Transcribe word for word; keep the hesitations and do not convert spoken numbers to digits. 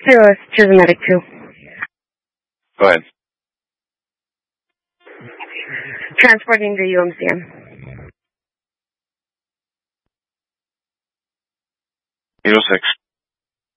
Zero, choose medic two. Go ahead. Transporting to U M C M. eight oh six.